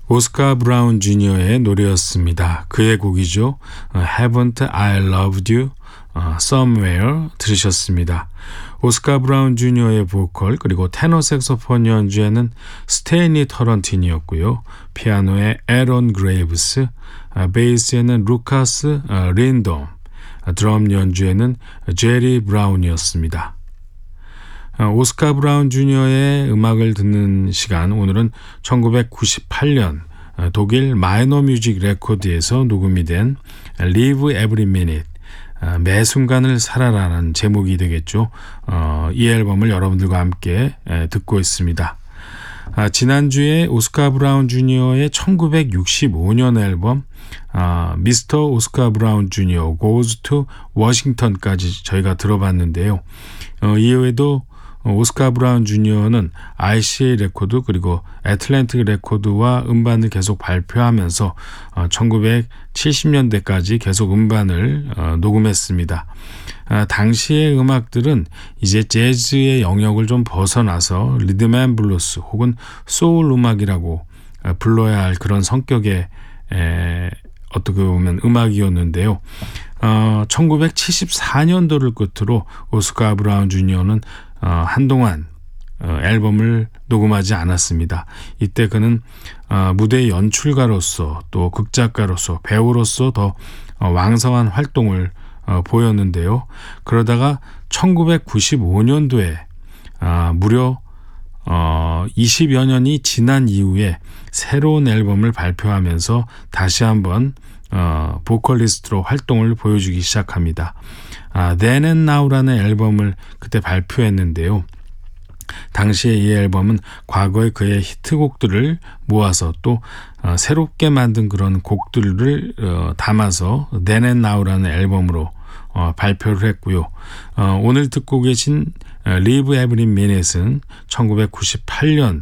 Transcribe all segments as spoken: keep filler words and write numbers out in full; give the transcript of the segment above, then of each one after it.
오스카 브라운 주니어의 노래였습니다. 그의 곡이죠. Haven't I Loved You Somewhere 들으셨습니다. 오스카 브라운 주니어의 보컬 그리고 테너 색소폰 연주에는 스테이니 터런틴이었고요. 피아노에 에런 그레이브스, 베이스에는 루카스 린돔, 드럼 연주에는 제리 브라운이었습니다. 오스카 브라운 주니어의 음악을 듣는 시간, 오늘은 천구백구십팔 년 독일 마이너 뮤직 레코드에서 녹음이 된 Live Every Minute, 매 순간을 살아라는 제목이 되겠죠. 어, 이 앨범을 여러분들과 함께 듣고 있습니다. 아, 지난주에 오스카 브라운 주니어의 천구백육십오 년 앨범 아, 미스터 오스카 브라운 주니어 Goes to Washington까지 저희가 들어봤는데요. 어, 이후에도 오스카 브라운 주니어는 아이씨에이 레코드 그리고 애틀랜틱 레코드와 음반을 계속 발표하면서 천구백칠십 년대까지 계속 음반을 녹음했습니다. 당시의 음악들은 이제 재즈의 영역을 좀 벗어나서 리듬 앤 블루스 혹은 소울 음악이라고 불러야 할 그런 성격의 어떻게 보면 음악이었는데요. 어, 천구백칠십사 년도를 끝으로 오스카 브라운 주니어는 어, 한동안 어, 앨범을 녹음하지 않았습니다. 이때 그는 어, 무대 연출가로서 또 극작가로서 배우로서 더 어, 왕성한 활동을 어, 보였는데요. 그러다가 천구백구십오 년도에 어, 무려 어, 이십여 년이 지난 이후에 새로운 앨범을 발표하면서 다시 한번 어, 보컬리스트로 활동을 보여주기 시작합니다. 아, Then and Now라는 앨범을 그때 발표했는데요. 당시에 이 앨범은 과거의 그의 히트곡들을 모아서 또 어, 새롭게 만든 그런 곡들을 어, 담아서 Then and Now라는 앨범으로 어, 발표를 했고요. 어, 오늘 듣고 계신 Live Every Minute은 천구백구십팔 년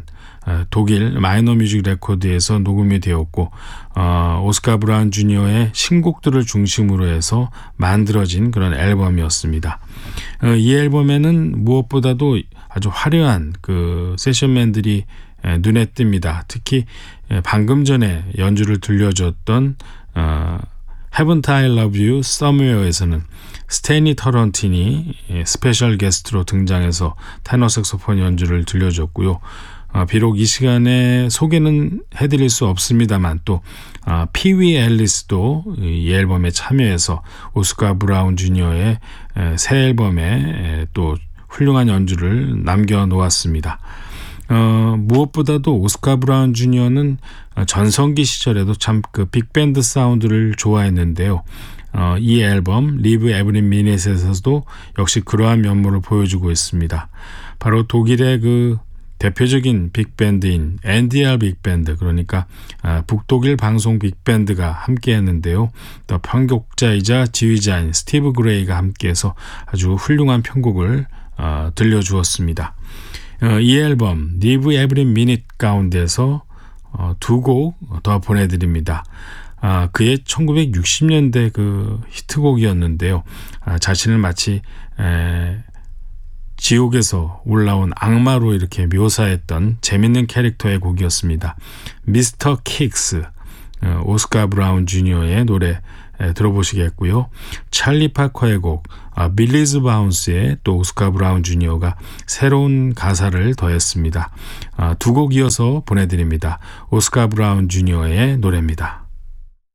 독일 마이너 뮤직 레코드에서 녹음이 되었고 어, 오스카 브라운 주니어의 신곡들을 중심으로 해서 만들어진 그런 앨범이었습니다. 어, 이 앨범에는 무엇보다도 아주 화려한 그 세션맨들이 에, 눈에 띕니다. 특히 에, 방금 전에 연주를 들려줬던 어, Haven't I Loved You Somewhere에서는 스테이니 터런틴이 에, 스페셜 게스트로 등장해서 테너 색소폰 연주를 들려줬고요. 어, 비록 이 시간에 소개는 해드릴 수 없습니다만 또 어, 피위 앨리스도 이 앨범에 참여해서 오스카 브라운 주니어의 에, 새 앨범에 에, 또 훌륭한 연주를 남겨놓았습니다. 어, 무엇보다도 오스카 브라운 주니어는 전성기 시절에도 참 그 빅밴드 사운드를 좋아했는데요. 어, 이 앨범 Live Every Minute에서도 역시 그러한 면모를 보여주고 있습니다. 바로 독일의 그 대표적인 빅밴드인 엔디알 빅밴드, 그러니까 아, 북독일 방송 빅밴드가 함께했는데요. 또 편곡자이자 지휘자인 스티브 그레이가 함께해서 아주 훌륭한 편곡을 어, 들려주었습니다. 어, 이 앨범 Live Every Minute 가운데서 어, 두 곡 더 보내드립니다. 아, 그의 천구백육십 년대 그 히트곡이었는데요. 아, 자신을 마치 에, 지옥에서 올라온 악마로 이렇게 묘사했던 재밌는 캐릭터의 곡이었습니다. 미스터 킥스, 어, 오스카 브라운 주니어의 노래 에, 들어보시겠고요. 찰리 파커의 곡 아, 빌리즈 바운스에 또 오스카 브라운 주니어가 새로운 가사를 더했습니다. 아, 두 곡 이어서 보내드립니다. 오스카 브라운 주니어의 노래입니다.